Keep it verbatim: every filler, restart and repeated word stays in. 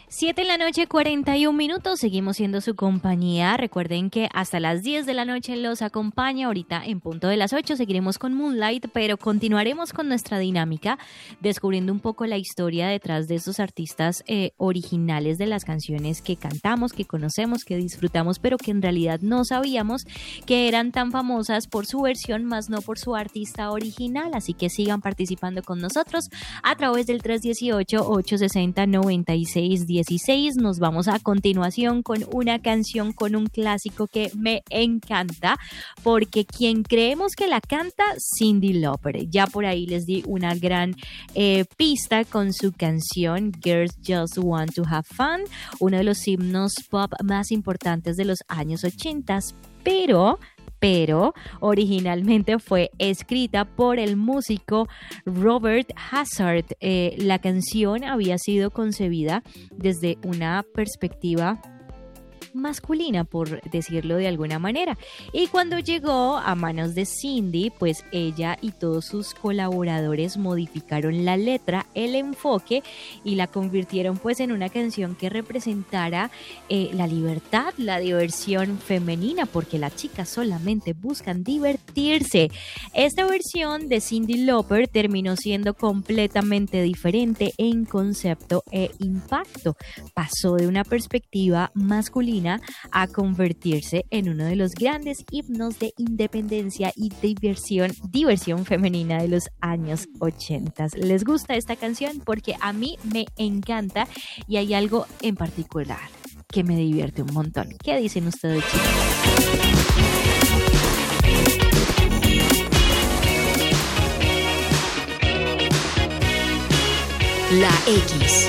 Siete en la noche, cuarenta y un minutos, seguimos siendo su compañía. Recuerden que hasta las diez de la noche los acompaña. Ahorita en punto de las ocho seguiremos con Moonlight, pero continuaremos con nuestra dinámica, descubriendo un poco la historia detrás de esos artistas eh, originales de las canciones que cantamos, que conocemos, que disfrutamos, pero que en realidad no sabíamos que eran tan famosas por su versión, más no por su artista original. Así que sigan participando con nosotros a través del tres uno ocho, ocho seis cero, nueve seis uno seis. Nos vamos a continuación con una canción, con un clásico que me encanta, porque quien creemos que la canta, Cyndi Lauper. Ya por ahí les di una gran eh, pista con su canción Girls Just Want to Have Fun, uno de los himnos pop más importantes de los años ochenta, pero... pero originalmente fue escrita por el músico Robert Hazard. Eh, la canción había sido concebida desde una perspectiva masculina, por decirlo de alguna manera, y cuando llegó a manos de Cyndi, pues ella y todos sus colaboradores modificaron la letra, el enfoque, y la convirtieron pues en una canción que representara eh, la libertad, la diversión femenina, porque las chicas solamente buscan divertirse. Esta versión de Cyndi Lauper terminó siendo completamente diferente en concepto e impacto. Pasó de una perspectiva masculina a convertirse en uno de los grandes himnos de independencia y diversión, diversión femenina de los años ochenta. ¿Les gusta esta canción? Porque a mí me encanta y hay algo en particular que me divierte un montón. ¿Qué dicen ustedes, chicos? La X.